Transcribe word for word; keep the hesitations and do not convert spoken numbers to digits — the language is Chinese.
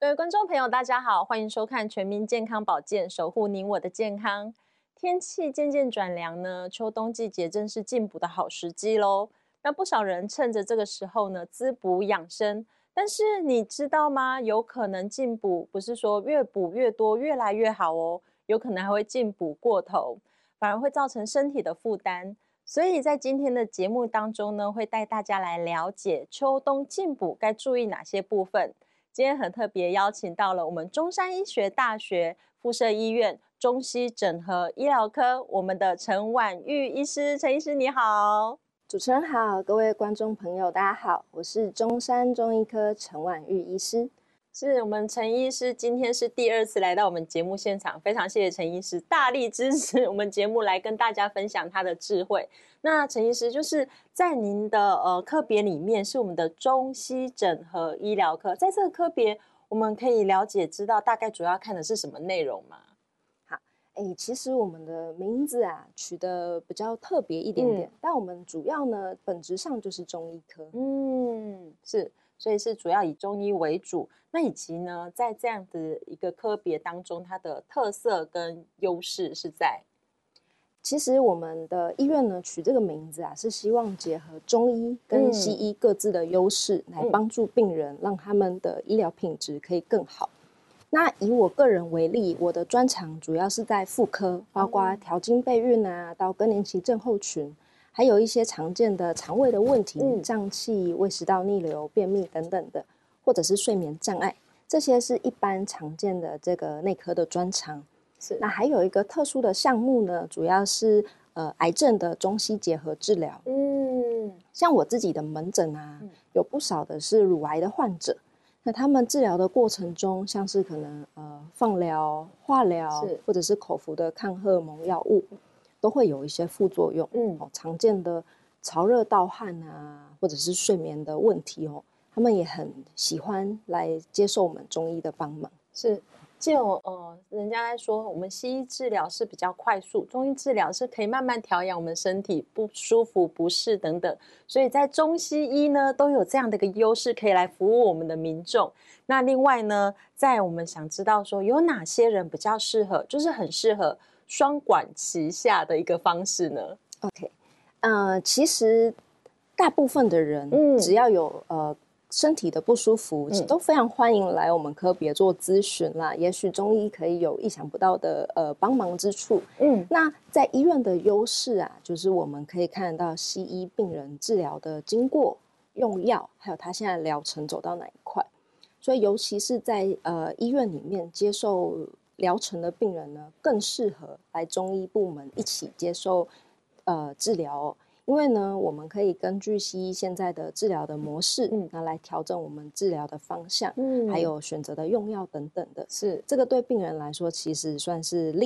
各位观众朋友，大家好，欢迎收看《全民健康保健》，守护您我的健康。天气渐渐转凉呢，秋冬季节正是进补的好时机喽。那不少人趁着这个时候呢，滋补养生。但是你知道吗？有可能进补不是说越补越多，越来越好哦，有可能还会进补过头，反而会造成身体的负担。所以在今天的节目当中呢，会带大家来了解秋冬进补该注意哪些部分。今天很特别，邀请到了我们中山医学大学附设医院中西整合医疗科我们的陈婉玉医师。陈医师你好。 主持人好，各位观众朋友大家好，我是中山中医科陈婉玉医师。 是我们陈医师今天是第二次来到我们节目现场，非常谢谢陈医师大力支持我们节目来跟大家分享他的智慧。那陈医师就是在您的呃科别里面是我们的中西整合医疗科，在这个科别我们可以了解知道大概主要看的是什么内容吗？ 好，哎，其实我们的名字啊取得比较特别一点点，嗯、但我们主要呢本质上就是中医科。 嗯，是。所以是主要以中医为主，那以及呢，在这样的一个科别当中，它的特色跟优势是在。 其实我们的医院呢取这个名字啊，是希望结合中医跟西医各自的优势，嗯、来帮助病人，让他们的医疗品质可以更好。那以我个人为例，我的专长主要是在妇科，包括调经备孕啊，到更年期症候群。还有一些常见的肠胃的问题，嗯、胀气、胃食道逆流、便秘等等的，或者是睡眠障碍，这些是一般常见的这个内科的专长。是，那还有一个特殊的项目呢，主要是呃癌症的中西结合治疗。嗯，像我自己的门诊啊，嗯、有不少的是乳癌的患者，那他们治疗的过程中，像是可能呃放疗、化疗，或者是口服的抗荷尔蒙药物。都会有一些副作用，嗯，哦，常见的潮热盗汗啊，或者是睡眠的问题哦，他们也很喜欢来接受我们中医的帮忙。 是，就呃，人家在说我们西医治疗是比较快速，中医治疗是可以慢慢调养我们身体不舒服、不适等等，所以在中西医呢都有这样的一个优势，可以来服务我们的民众。那另外呢，在我们想知道说有哪些人比较适合，就是很适合。双管齐下的一个方式呢 ？OK， 呃，其实大部分的人，嗯、只要有呃身体的不舒服，嗯、都非常欢迎来我们科别做咨询啦。也许中医可以有意想不到的呃帮忙之处。嗯，那在医院的优势啊，就是我们可以看到西医病人治疗的经过、用药，还有他现在疗程走到哪一块。所以，尤其是在呃医院里面接受疗程的病人呢，更适合来中医部门一起接受呃治疗哦。因为呢，我们可以根据西医现在的治疗的模式，嗯，那来调整我们治疗的方向，嗯，还有选择的用药等等的。是这个对病人来说，其实算是利